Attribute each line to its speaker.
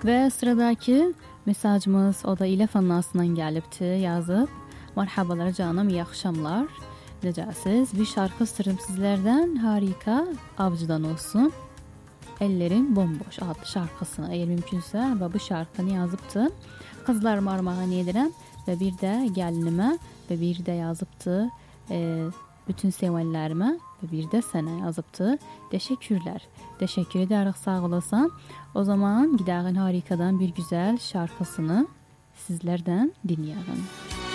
Speaker 1: Ve sıradaki mesajımız o da İlə Fannasından gəlibdi, yazıb. Merhabalar canım, iyi akşamlar. Necəsiz? Bir şarkı isterim sizlerden. Harika, Avcıdan olsun. Ellerim bomboş adlı şarkısını eğer mümkünsə ve bu şarkını yazıbdı. Kızlarıma armağan edirəm ve bir de gəlinimə ve bir de yazıbdı bütün sevənlərimə ve bir de sənə yazıbdı. Teşekkürler. Teşekkür ederiz, sağ olasın. O zaman gidelim Harika'dan bir güzel şarkısını sizlerden dinleyelim.